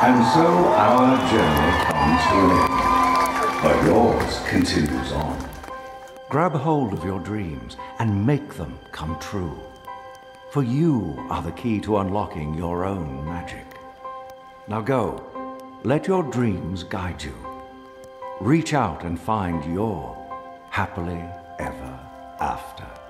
And so our journey comes to an end. But yours continues on. Grab hold of your dreams and make them come true. For you are the key to unlocking your own magic. Now go, let your dreams guide you. Reach out and find your happily ever after.